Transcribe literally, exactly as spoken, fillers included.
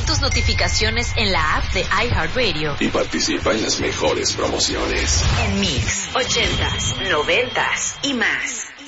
tus notificaciones en la app de iHeartRadio. Y participa en las mejores promociones. En Mix, ochentas, noventas y más.